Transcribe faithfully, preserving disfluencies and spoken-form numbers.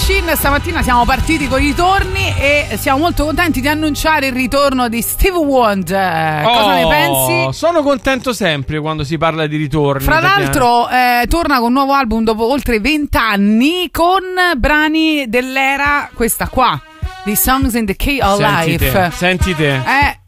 Machine. Stamattina siamo partiti con i ritorni e siamo molto contenti di annunciare il ritorno di Steve Wonder. Cosa oh, ne pensi? Sono contento sempre quando si parla di ritorni. Fra l'altro eh, torna con un nuovo album dopo oltre vent'anni con brani dell'era questa qua, The Songs in the Key of Senti Life. te, senti te. Eh